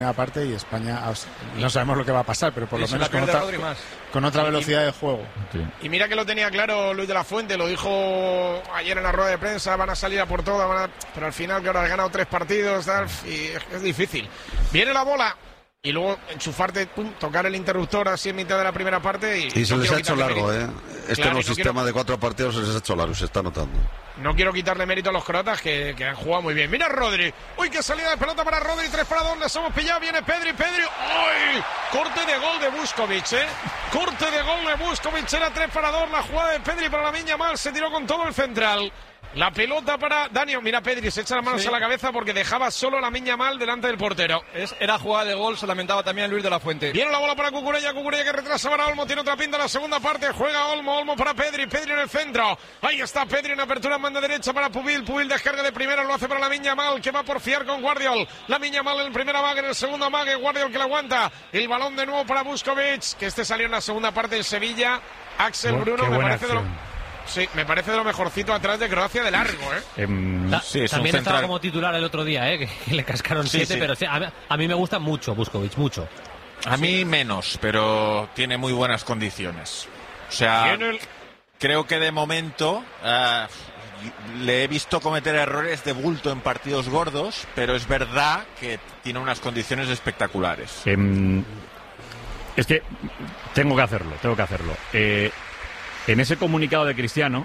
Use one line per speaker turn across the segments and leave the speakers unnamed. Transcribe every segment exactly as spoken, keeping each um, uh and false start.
Aparte y España no sabemos lo que va a pasar, pero por lo menos con otra, con otra velocidad de juego.
Sí.
Y mira que lo tenía claro Luis de la Fuente, lo dijo ayer en la rueda de prensa, van a salir a por todas, van a... pero al final que ahora has ganado tres partidos tal, y es, es difícil. Viene la bola y luego enchufarte, pum, tocar el interruptor así en mitad de la primera parte y,
y se
no
les ha hecho largo,
mérito.
¿eh? Este
Claro,
nuevo
no
sistema
quiero...
de cuatro partidos se les ha hecho largo, se está notando.
No quiero quitarle mérito a los croatas que, que han jugado muy bien. Mira Rodri. Uy, qué salida de pelota para Rodri. Tres para dos. Les hemos pillado. Viene Pedri. Pedri. ¡Uy! Corte de gol de Vuskovic, ¿eh? Corte de gol de Vuskovic. Era tres para dos. La jugada de Pedri para la Miña Mal. Se tiró con todo el central. La pelota para Daniel. Mira, Pedri se echa las manos sí. a la cabeza porque dejaba solo a la Miña Mal delante del portero.
Es, era jugada de gol, se lamentaba también Luis de la Fuente.
Viene la bola para Cucurella. Cucurella que retrasa para Olmo. Tiene otra pinta en la segunda parte. Juega Olmo. Olmo para Pedri. Pedri en el centro. Ahí está Pedri en apertura en banda derecha para Pubil. Pubil descarga de primera. Lo hace para la Miña Mal que va por fiar con Guardiol. La Miña Mal en el primera mague, en el segundo mague. Guardiol que la aguanta. El balón de nuevo para Vuskovic. Que este salió en la segunda parte en Sevilla. Axel
Bueno,
Bruno me parece de
acción.
lo... Sí, me parece de lo mejorcito atrás de Croacia de largo, ¿eh?
Eh,
Ta
sí, es
también
un
estaba
central...
como titular el otro día, ¿eh? Que, que le cascaron
sí,
siete,
sí.
pero sí, a, mí, a mí me gusta mucho Vuskovic, mucho.
A mí menos, pero tiene muy buenas condiciones. O sea, el... creo que de momento uh, le he visto cometer errores de bulto en partidos gordos, pero es verdad que tiene unas condiciones espectaculares.
Eh, es que tengo que hacerlo, tengo que hacerlo. Eh, en ese comunicado de Cristiano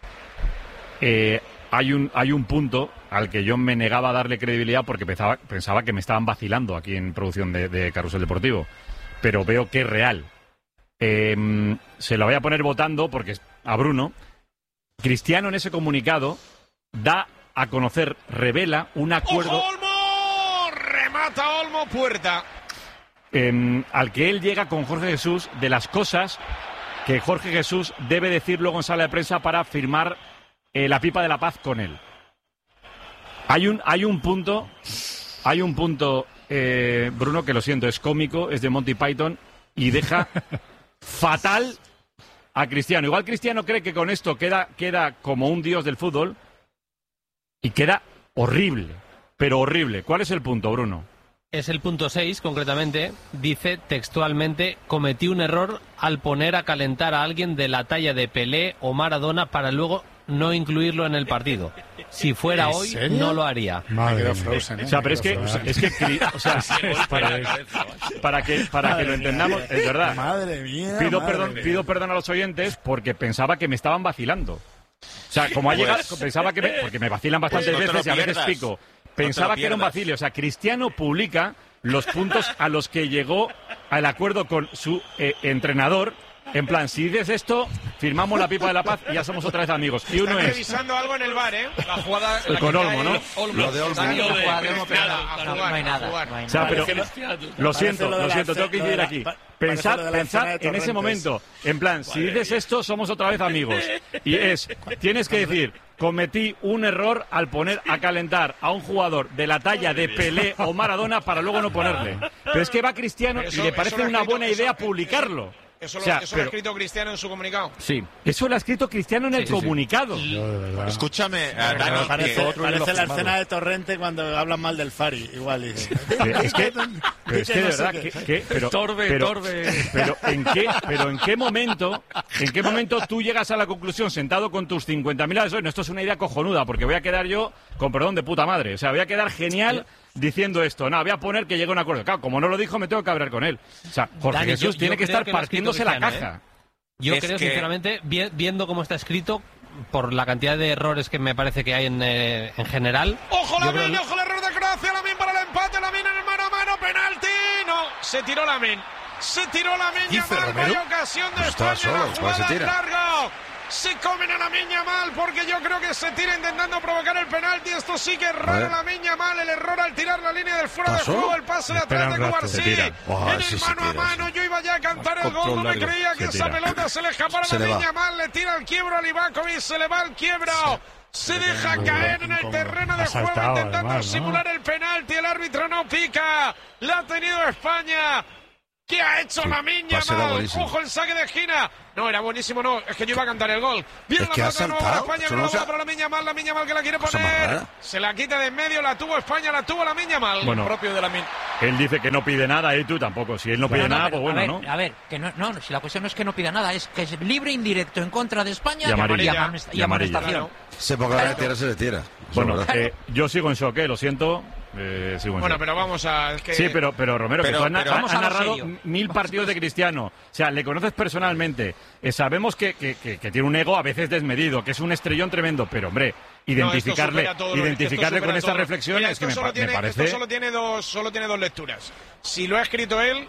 eh, hay un hay un punto al que yo me negaba a darle credibilidad porque pensaba, pensaba que me estaban vacilando aquí en producción de, de Carrusel Deportivo, pero veo que es real. Eh, se lo voy a poner votando porque a Bruno. Cristiano en ese comunicado da a conocer, revela un acuerdo...
¡Ojo, Olmo! Remata Olmo, puerta.
Eh, al que él llega con Jorge Jesús de las cosas que Jorge Jesús debe decir luego en sala de prensa para firmar eh, la pipa de la paz con él. Hay un, hay un punto, hay un punto, eh, Bruno, que lo siento, es cómico, es de Monty Python y deja fatal a Cristiano. Igual Cristiano cree que con esto queda, queda como un dios del fútbol y queda horrible, pero horrible. ¿Cuál es el punto, Bruno?
Es el punto seis, concretamente, dice textualmente: cometí un error al poner a calentar a alguien de la talla de Pelé o Maradona para luego no incluirlo en el partido. Si fuera hoy,
serio?
no lo haría.
Madre Frozen, ¿eh?
O sea, pero es que, es que, o sea, para, para que, para que lo entendamos, es verdad.
Madre mía.
Pido
madre
perdón,
mía.
pido perdón a los oyentes porque pensaba que me estaban vacilando. O sea, como ha llegado, pensaba que me, porque me vacilan bastantes
Pues no te
veces y a
lo
veces
pierdas.
pico. Pensaba
No te lo
que era un
pierdas.
vacilio. O sea, Cristiano publica los puntos a los que llegó al acuerdo con su eh, entrenador. En plan, si dices esto, firmamos la pipa de la paz y ya somos otra vez amigos. Y uno
Están
es
revisando algo en el bar, ¿eh?
La jugada en la
con
que
Olmo,
cae
¿no?
Olmo.
Lo de Olmo.
Dani
Lo de
Olmo.
Cristiano,
pero a
no,
jugar,
no hay
a
nada.
jugar.
No hay
O sea,
nada.
pero lo siento,
lo de
lo
la
siento,
ce-
tengo que
lo de
ir
la-
aquí.
pa-
Pensad,
parece lo de la
pensad
escena de
en ese
Torrentes.
momento, en plan, si dices esto, somos otra vez amigos. Y es, tienes que decir, cometí un error al poner a calentar a un jugador de la talla de Pelé o Maradona para luego no ponerle. Pero es que va Cristiano
Pero
y
eso-
le
eso
parece
lo ha
una
escrito-
buena
eso-
idea
eso-
publicarlo.
Eso lo,
O sea,
eso lo ha
pero-
escrito Cristiano en su comunicado.
Sí, eso lo ha escrito Cristiano en el
Sí, sí, sí.
comunicado.
Yo, de verdad.
Escúchame, eh,
Pero
Dani,
parece
que-
parece la escena de Torrente cuando hablan mal del Fari, igual. Y...
Es que, pero es que de verdad, que, que- pero,
Torbe,
pero,
Torbe.
pero en qué, pero en qué momento, en qué momento tú llegas a la conclusión sentado con tus cincuenta mil asesores, no, esto es una idea cojonuda, porque voy a quedar yo, con perdón, de puta madre, o sea, voy a quedar genial diciendo esto, no, voy a poner que llegue a un acuerdo. Claro, como no lo dijo, me tengo que hablar con él. O sea, Jorge
Dani,
Jesús
yo-
tiene
yo
que
creo
estar
que lo ha escrito
partiéndose la
Cristiano,
caja.
Yo
Es
creo,
que-
sinceramente, vi- viendo cómo está escrito, por la cantidad de errores que me parece que hay en, eh, en general...
¡Ojo
yo
la
creo-
min! ¡Ojo el error de Croacia! ¡La min para el empate! ¡La min en el mano a mano! ¡Penalti! ¡No! Se tiró la min. Se tiró la min.
Dice
Yamal,
Romero.
vaya ocasión de
Pues estaba
España.
solo,
La
¿cuál se
jugada
tira?
largo. Se comen a la Miña Mal porque yo creo que se tira intentando provocar el penalti. Esto sí que es raro,
ver.
la Miña Mal. El error al tirar la línea del fuera de
¿Pasó?
juego. El pase de
Espera
atrás
un
de
rato,
Cubarsí.
se tira.
Oh,
En el
sí se
mano a
tira,
mano.
sí.
Yo iba ya a cantar el gol.
Control
No me
largo.
creía que
Se
esa
tira.
pelota se le escapara a
Se
la
le va.
Miña Mal. Le tira el quiebro a Livakovic. Se le va el quiebro. Se deja
muy
caer en el
incómodo.
terreno de
Ha
juego
saltado,
intentando
además, ¿no?
simular el penalti. El árbitro no pica. La ha tenido España. ¿Qué ha hecho
Sí,
Lamine
pase era
Yamal?
buenísimo.
Ojo el saque de esquina. No, era buenísimo, no. Es que yo iba a cantar el gol. Viene
Es
la
que ha
pelota de nuevo para
saltado.
España.
Eso
Viene
no
la
se ha-
bola para Lamine Yamal. Lamine Yamal que la quiere
Cosa más
poner.
rara.
Se la quita de en medio. La tuvo España. La tuvo Lamine Yamal.
Bueno,
propio de Lamine.
él dice que no pide nada y tú tampoco. Si él no pide
No, no,
nada,
pero,
pues bueno,
a ver,
¿no?
A ver, que no, no, si la cuestión no es que no pida nada, es que es libre indirecto en contra de España
Y amarilla.
y amonest- y
Y amarilla.
amonestación.
Se ponga
Claro.
la tierra, se le tira. Eso
Bueno,
es verdad.
eh, yo sigo en shock, eh, lo siento. Eh, sigo en
Bueno,
shock.
pero vamos a. Es que...
Sí, pero, pero Romero,
Pero-
que tú has,
pero
has
vamos a lo
narrado
serio.
mil partidos de Cristiano. O sea, le conoces personalmente. Eh, sabemos que, que, que- que tiene un ego a veces desmedido, que es un estrellón tremendo. Pero, hombre, identificarle,
No, esto supera todo lo-
identificarle
esto
con
supera
estas
todo.
reflexiones
Mira, esto
que me,
solo
pa- me
tiene,
parece...
Esto solo tiene, dos, solo tiene dos lecturas. Si lo ha escrito él,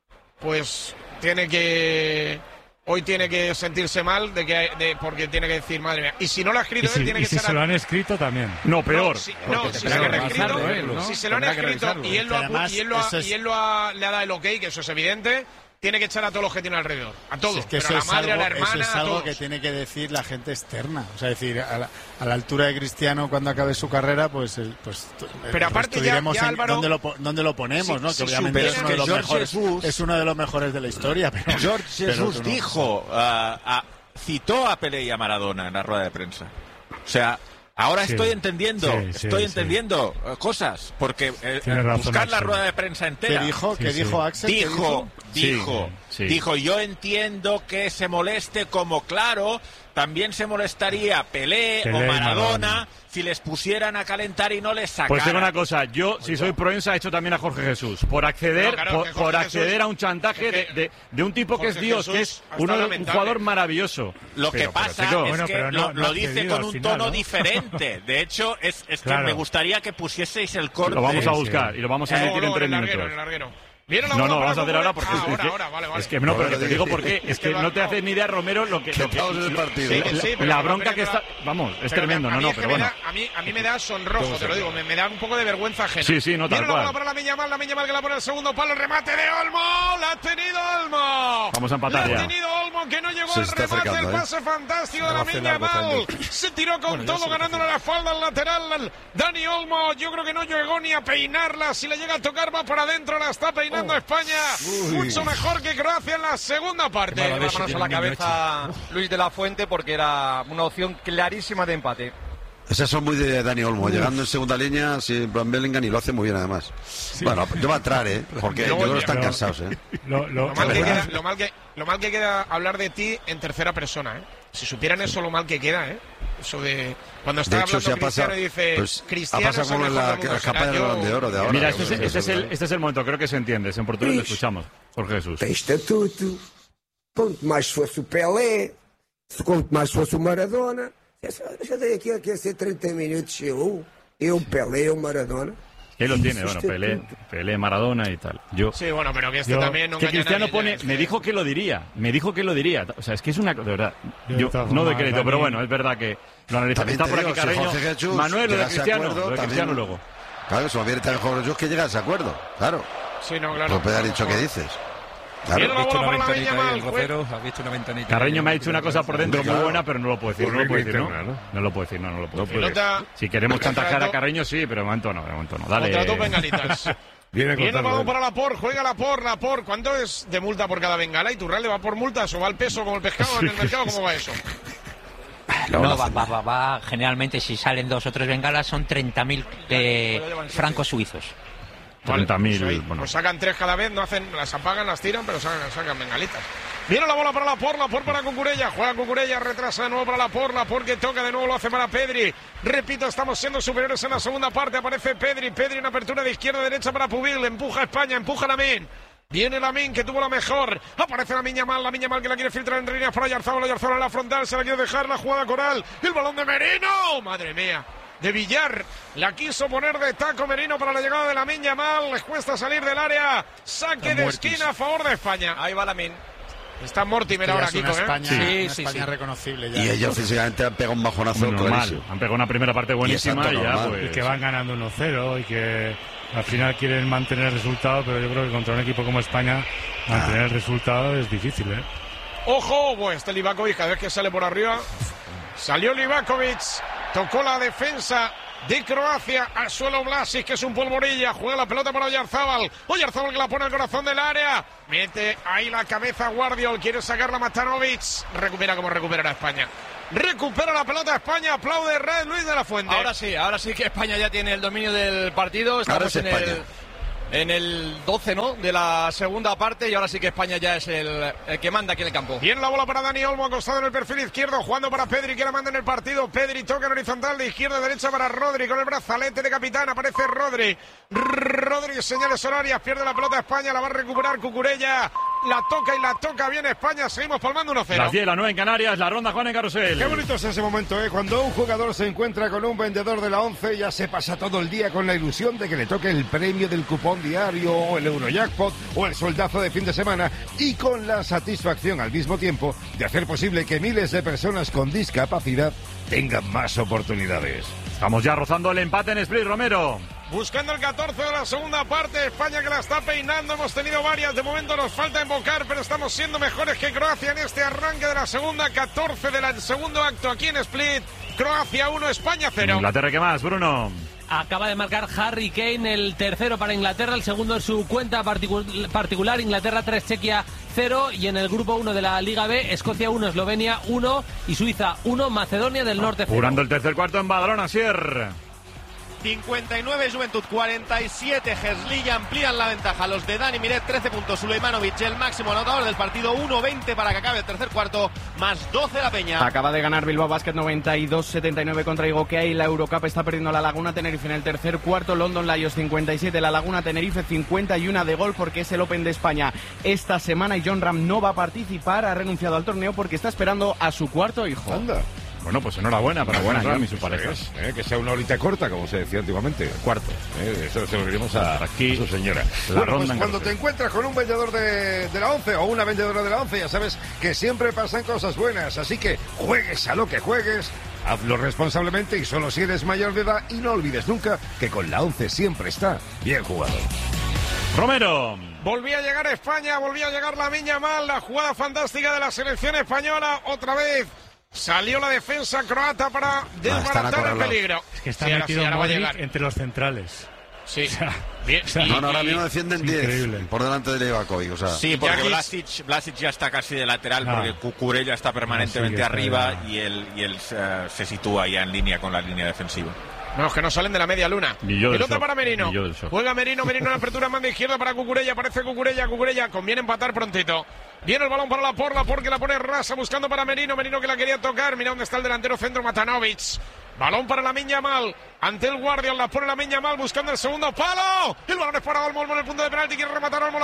pues tiene que... Hoy tiene que sentirse mal de que de, porque tiene que decir, madre mía. Y si no lo ha escrito
Y si,
él, tiene
y
que
si
echar
se
a-
lo han escrito también.
No, peor.
No, si, no, si se
tendrá
lo han
que
escrito,
revisarlo él, ¿no?
si se lo han
Tendrá que
escrito
revisarlo.
y él lo ha,
Además,
y él lo ha,
eso es-
y él lo ha- le ha dado el ok, que eso es evidente, tiene que echar a todos los que tiene alrededor. A todos.
Es que
pero
eso
a la
es
madre,
algo,
a la hermana,
eso es
a
algo
todos.
que tiene que decir la gente externa. O sea, decir, a la, a la altura de Cristiano, cuando acabe su carrera, pues, el, pues t-
Pero
el
aparte
resto
ya-
diremos
ya,
en
Álvaro,
dónde, lo, po- dónde lo ponemos,
si-
¿no?
si
Que obviamente
supieras
es uno de
que
los
George
mejores,
Jesús-
es uno de los mejores de la historia. Pero,
George
pero
Jesús
tú no.
dijo, ah, ah, citó a Pelé y a Maradona en la rueda de prensa. O sea, ahora
Sí,
estoy entendiendo,
sí, sí,
estoy
sí.
entendiendo eh, cosas, porque eh,
Tienes razón,
buscar la
Axel.
rueda de prensa
¿Qué
entera.
dijo? ¿Qué
Sí, sí.
dijo Axel? ¿Qué
Dijo,
Sí,
dijo,
sí.
dijo, yo entiendo que se moleste como claro, también se molestaría Pelé,
Pelé
o
y
Maradona,
Maradona.
si les pusieran a calentar y no les sacaran.
Pues digo una cosa, yo, si soy Proensa, he hecho también a Jorge Jesús. Por acceder,
No, claro,
por,
que Jorge
por acceder
Jesús-
a un chantaje
es
de,
que
de, de un tipo que es
Jorge
Dios,
Jesús
que es
ha
uno,
estado
un
lamentable.
jugador maravilloso.
Lo que
Pero, pero,
pasa
chico,
es
Bueno,
que
pero no-
lo,
no
lo
ha
dice
accedido
con
al
un
final,
tono
¿no?
diferente. De hecho, es, es que
Claro.
me gustaría que pusieseis el corte.
lo vamos a
Sí,
buscar
sí.
y lo vamos a
Eh,
emitir en
luego
tres
en el larguero,
minutos.
en el larguero. Viene la
No,
bola
no,
para
vamos a hacer ahora porque
Ah,
es,
ahora,
que,
ahora, vale, vale.
es que no, pero que te digo por qué. Es
que
que
va-
no te
no.
haces ni idea, Romero, lo que, lo que-
Estamos en el partido.
Sí,
la,
que sí, pero
la
no,
bronca
pero
que
que
está.
va-
Vamos, es
Pero
tremendo,
a
no,
mí
no,
es que
pero
me
bueno.
da- a, mí, a mí me da sonrojo, te lo digo, me, me da un poco de vergüenza ajena.
Sí, sí, no, tal
Viene la
cual.
bola para la Miñamal, la Miñamal que la pone el segundo palo, el remate de Olmo, la ha tenido Olmo.
Vamos a empatar
la
ya.
ha tenido Olmo, que no llegó
Se
al
está
remate,
acercando,
el
¿eh?
pase fantástico de la
hace largo
Miñamal.
también.
Se tiró con todo, ganándole la falda al lateral. al Dani Olmo, yo creo que no llegó ni a peinarla. Si le llega a tocar, va para adentro, la está peinando España. Mucho mejor que Croacia en la segunda parte.
Lleva las manos a la cabeza Luis de la Fuente porque era una opción clarísima de empate.
Esas son muy de Dani Olmo, llegando en segunda línea, si Van Bellingham, y lo hace muy bien además. Bueno, yo va a entrar, ¿eh? Porque yo creo que están
pero-
cansados, ¿eh?
Lo, lo-
Lo mal, que
lo-
queda, lo, mal que, lo mal que queda hablar de ti en tercera persona, ¿eh? Si supieran eso, lo mal que queda, ¿eh? Eso de... Cuando está
De hecho,
hablando
se ha
Cristiano
pasado,
y dice...
pues, ha
Cristiano
pasado
es el
como en
mejor
la,
del mundo,
la capa
será
del
yo-
Balón de Oro de ahora.
Mira,
que
este es, este, es el, este es el momento, creo que se entiende. Es en portugués, lo escuchamos. Jorge Jesús.
Tem estatuto. Quanto mais fosse o Pelé, se quanto mais fosse o Maradona. Já dei aqui a aquecer treinta minutos, eu, eu, Pelé, eu, Maradona.
Que lo tiene, bueno, Pelé, Pelé, Maradona y tal. Yo,
Sí, bueno, pero que este
Yo-
también no
que
engaña a
Cristiano
nadie,
pone,
es
me
que-
dijo que lo diría, me dijo que lo diría. O sea, es que es una cosa, de verdad.
Yo,
Yo
de todas
no doy
formas,
crédito,
Dani-
pero bueno, es verdad que lo analiza.
También
Está
te
por aquí
digo, si
Carreño.
Jorge Jesús
Manuel, lo de
llega a ese
Cristiano,
acuerdo,
lo de
también-
Cristiano luego.
Claro, si lo viene tan Jorge Jesús, que llega a ese acuerdo. Claro.
Sí, no,
Lo
claro.
puede haber dicho que dices.
Viene
Claro.
la bola para la
ventanita ahí,
Miñamal,
el Rocero, has visto una ventanita.
Carreño me ha dicho una cosa por dentro muy
Claro.
buena, pero no lo puedo decir. No lo puedo decir, ¿no?
interna, ¿no?
No lo puedo decir, no, no lo puedo decir.
Pelota
Si queremos chantajear a
Contrato-
Carreño, sí, pero de momento no, de momento no. Dale.
contra dos bengalitas.
Viene
Viene el
cortando,
balón
¿eh?
para la por, juega la por, la por. ¿Cuánto es de multa por cada bengala? ¿Y Turralde va por multas o va al peso como el pescado en el mercado? ¿Cómo va eso?
No, va, va, va, va, generalmente si salen dos o tres bengalas son treinta mil eh, francos suizos.
treinta mil,
Pues, ahí,
bueno.
pues sacan tres cada vez, no hacen, las apagan, las tiran, pero sacan, sacan bengalitas. Viene la bola para la por, la por para Cucurella, juega Cucurella, retrasa de nuevo para la por, la por que toca de nuevo, lo hace para Pedri. Repito, estamos siendo superiores en la segunda parte, aparece Pedri, Pedri en apertura de izquierda a derecha para Pubil, empuja a España, empuja a Lamine. Viene Lamine, que tuvo la mejor. Aparece la Miñamal, la Miñamal que la quiere filtrar entre líneas para Yarzábal, Yarzábal en la frontal, se la quiere dejar, la jugada coral. El balón de Merino, madre mía. De Villar, la quiso poner de taco Merino para la llegada de la Miñamal. Les cuesta salir del área. Saque de esquina a favor de España.
Ahí va Lamine.
Está Mortimer
Ya
ahora,
es una
Kiko, ¿eh?
España,
Sí,
una
sí,
España
sí.
reconocible ya.
Y ellos físicamente han pegado un bajonazo
Muy normal.
clarísimo.
Han pegado una primera parte buenísima y,
exacto,
ya
normal.
pues.
Y que van ganando uno cero y que al final quieren mantener el resultado, pero yo creo que contra un equipo como España mantener el resultado es difícil, ¿eh?
Ojo, bueno, este Livakovic cada vez que sale por arriba. Salió Livakovic, tocó la defensa de Croacia. Al suelo Vlasic, que es un polvorilla. Juega la pelota para Oyarzábal. Oyarzábal que la pone al corazón del área. Mete ahí la cabeza Guardiol. Quiere sacarla Matanovic. Recupera como recuperará España. Recupera la pelota España. Aplaude Red Luis de la Fuente.
Ahora sí, ahora sí que España ya tiene el dominio del partido. Estamos en el... En el doce, ¿no?, de la segunda parte, y ahora sí que España ya es el, el que manda aquí en el campo.
Bien la bola para Dani Olmo, acostado en el perfil izquierdo, jugando para Pedri, que la manda en el partido. Pedri toca en horizontal de izquierda a derecha para Rodri, con el brazalete de capitán, aparece Rodri. Rodri, señales horarias, pierde la pelota España, la va a recuperar Cucurella. La toca y la toca bien España, seguimos palmando uno cero.
Las diez, las nueve en Canarias, la ronda Juan en Carrusel.
Qué bonito es ese momento, ¿eh? Cuando un jugador se encuentra con un vendedor de la once, ya se pasa todo el día con la ilusión de que le toque el premio del cupón diario, o el Eurojackpot, o el soldazo de fin de semana, y con la satisfacción al mismo tiempo de hacer posible que miles de personas con discapacidad tengan más oportunidades.
Estamos ya rozando el empate en Split, Romero.
Buscando el catorce de la segunda parte, España que la está peinando, hemos tenido varias, de momento nos falta invocar, pero estamos siendo mejores que Croacia en este arranque de la segunda, catorce del segundo acto aquí en Split, Croacia uno, España cero.
Inglaterra, ¿qué más, Bruno?
Acaba de marcar Harry Kane, el tercero para Inglaterra, el segundo en su cuenta particu- particular, Inglaterra tres, Chequia cero, y en el grupo uno de la Liga B, Escocia uno, Eslovenia uno y Suiza uno, Macedonia del Norte cero.
Apurando el tercer cuarto en Badalona, Sier.
cincuenta y nueve Juventud, cuarenta y siete Herzliya, amplían la ventaja los de Dani Miret, trece puntos Sulejmanovic, el máximo anotador del partido, uno veinte para que acabe el tercer cuarto, más doce la Peña.
Acaba de ganar Bilbao Basket noventa y dos setenta y nueve contra Igoquea, y la Eurocup está perdiendo la Laguna Tenerife en el tercer cuarto. London Lions cincuenta y siete, la Laguna Tenerife cincuenta y uno de gol, porque es el Open de España esta semana y John Ram no va a participar, ha renunciado al torneo porque está esperando a su cuarto hijo.
Anda.
Bueno, pues enhorabuena para John Ram y sus parejas.
Eh, que sea una horita corta, como se decía antiguamente. Cuarto. Eh, eso se lo queremos a,
aquí,
a su señora.
La
bueno,
ronda
pues cuando te encuentras con un vendedor de, de la once o una vendedora de la once, ya sabes que siempre pasan cosas buenas. Así que juegues a lo que juegues, hazlo responsablemente y solo si eres mayor de edad. Y no olvides nunca que con la once siempre está bien jugado.
Romero.
Volvía a llegar España, volvía a llegar la Miña Mal, la jugada fantástica de la selección española, otra vez. Salió la defensa croata para desbaratar el peligro.
Es que está
sí,
metido
sí,
Modric entre los centrales.
Sí.
O sea,
bien.
O sea,
no, no, ahora mismo defienden diez por delante de Levakovic. O sea.
Sí, porque Vlasic, Vlasic ya está casi de lateral, ah. porque Cucurella está permanentemente no, sí, arriba está y él, y él uh, se sitúa ya en línea con la línea defensiva.
No, es que no salen de la media luna. Pelota para Merino. Juega Merino, Merino en la apertura, manda izquierda para Cucurella. Aparece Cucurella, Cucurella. Conviene empatar prontito. Viene el balón para la Porla, porque la pone rasa buscando para Merino. Merino que la quería tocar. Mira dónde está el delantero centro, Matanovic. Balón para la Miña Mal. Ante el Guardian la pone la Miña Mal buscando el segundo palo. El balón es para Olmo. Olmo en el punto de penalti. Quiere rematar Olmo.